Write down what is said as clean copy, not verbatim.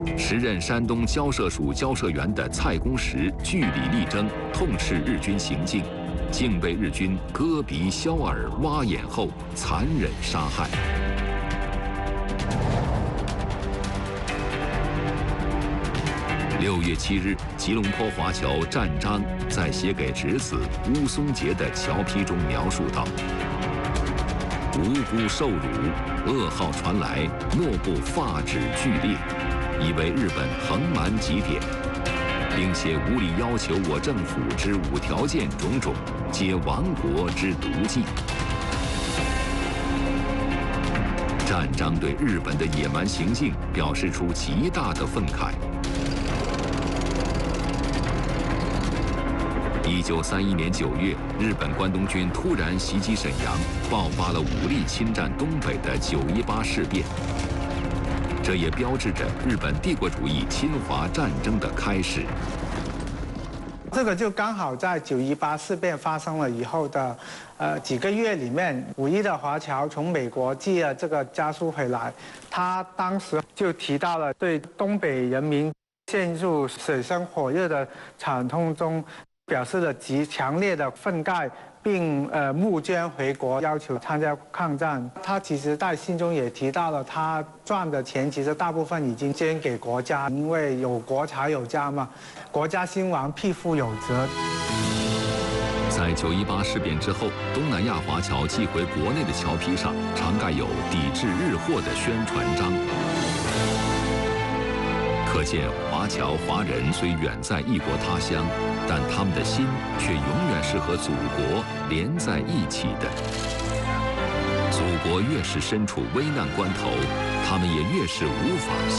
时任山东交涉署交涉员的蔡公时据理力争，痛斥日军行径，竟被日军割鼻削耳、挖眼后残忍杀害。6月7日，吉隆坡华侨战章在写给侄子乌松杰的侨批中描述道：“无辜受辱，噩耗传来，莫不发指剧烈，以为日本横蛮极点，并且无理要求我政府之5条件种种，皆亡国之毒计。”战章对日本的野蛮行径表示出极大的愤慨。1931年9月，日本关东军突然袭击沈阳，爆发了武力侵占东北的9·18事变。这也标志着日本帝国主义侵华战争的开始。 这个就刚好在9·18事变发生了以后的几个月里面，5亿的华侨从美国寄了这个家书回来，他当时就提到了对东北人民陷入水深火热的惨痛中表示了极强烈的愤慨，并募捐回国，要求参加抗战。他其实在信中也提到了，他赚的钱其实大部分已经捐给国家，因为有国才有家嘛，国家兴亡，匹夫有责。 在9·18事变之后，东南亚华侨寄回国内的侨批上常盖有抵制日货的宣传章。可见华侨华人虽远在异国他乡，但他们的心却永远是和祖国连在一起的。祖国越是身处危难关头，他们也越是无法